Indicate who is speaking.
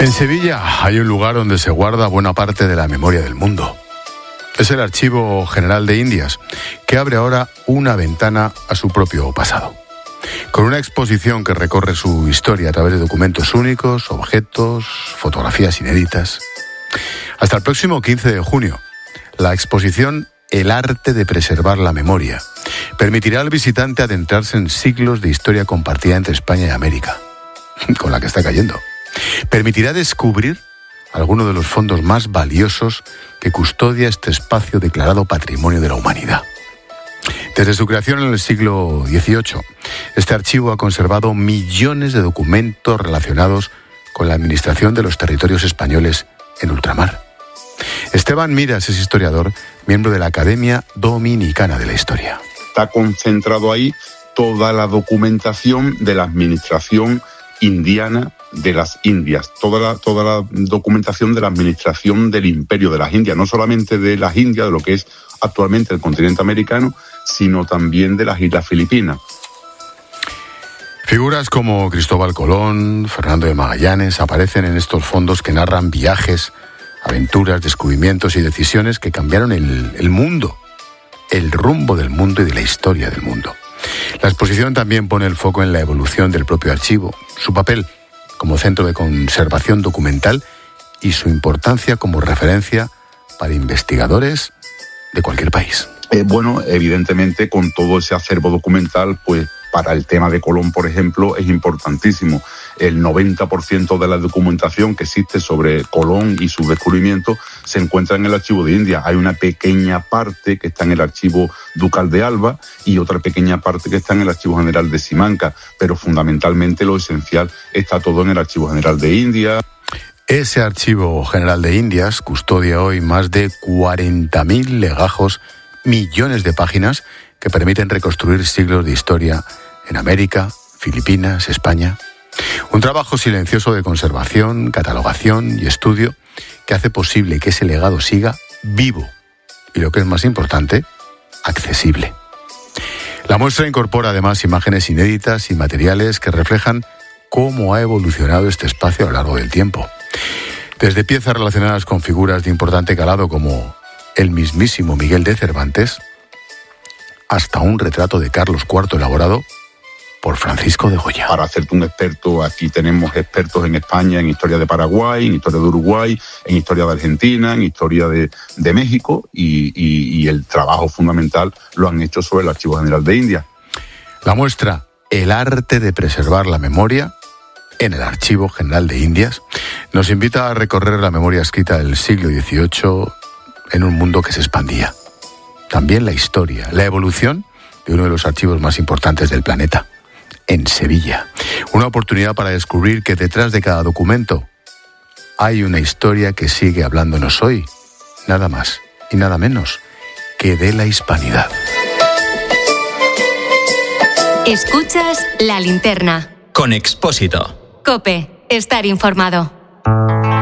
Speaker 1: En Sevilla hay un lugar donde se guarda buena parte de la memoria del mundo. Es el Archivo General de Indias, que abre ahora una ventana a su propio pasado. Con una exposición que recorre su historia a través de documentos únicos, objetos, fotografías inéditas. Hasta el próximo 15 de junio, la exposición El arte de preservar la memoria permitirá al visitante adentrarse en siglos de historia compartida entre España y América, con la que está cayendo. Permitirá descubrir algunos de los fondos más valiosos que custodia este espacio declarado Patrimonio de la Humanidad. Desde su creación en el siglo XVIII, este archivo ha conservado millones de documentos relacionados con la administración de los territorios españoles en ultramar. Esteban Miras es historiador, miembro de la Academia Dominicana de la Historia.
Speaker 2: Está concentrado ahí toda la documentación de la administración indiana de las Indias, toda la documentación de la administración del Imperio de las Indias, no solamente de las Indias, de lo que es actualmente el continente americano, sino también de las Islas Filipinas.
Speaker 1: Figuras como Cristóbal Colón, Fernando de Magallanes aparecen en estos fondos que narran viajes, aventuras, descubrimientos y decisiones que cambiaron el mundo, el rumbo del mundo y de la historia del mundo. La exposición también pone el foco en la evolución del propio archivo, su papel como centro de conservación documental y su importancia como referencia para investigadores de cualquier país.
Speaker 2: Bueno, evidentemente con todo ese acervo documental, pues para el tema de Colón, por ejemplo, es importantísimo. El 90% de la documentación que existe sobre Colón y sus descubrimientos se encuentra en el Archivo de Indias. Hay una pequeña parte que está en el Archivo Ducal de Alba y otra pequeña parte que está en el Archivo General de Simancas, pero fundamentalmente lo esencial está todo en el Archivo General de Indias.
Speaker 1: Ese Archivo General de Indias custodia hoy más de 40.000 legajos, millones de páginas que permiten reconstruir siglos de historia en América, Filipinas, España. Un trabajo silencioso de conservación, catalogación y estudio que hace posible que ese legado siga vivo y, lo que es más importante, accesible. La muestra incorpora además imágenes inéditas y materiales que reflejan cómo ha evolucionado este espacio a lo largo del tiempo. Desde piezas relacionadas con figuras de importante calado como el mismísimo Miguel de Cervantes, hasta un retrato de Carlos IV elaborado por Francisco de Goya.
Speaker 2: Para hacerte un experto, aquí tenemos expertos en España en historia de Paraguay, en historia de Uruguay, en historia de Argentina, en historia de México y el trabajo fundamental lo han hecho sobre el Archivo General de Indias.
Speaker 1: La muestra El arte de preservar la memoria en el Archivo General de Indias nos invita a recorrer la memoria escrita del siglo XVIII en un mundo que se expandía. También la historia, la evolución de uno de los archivos más importantes del planeta, en Sevilla. Una oportunidad para descubrir que detrás de cada documento hay una historia que sigue hablándonos hoy, nada más y nada menos que de la hispanidad.
Speaker 3: Escuchas La Linterna.
Speaker 4: Con Expósito.
Speaker 3: COPE. Estar informado.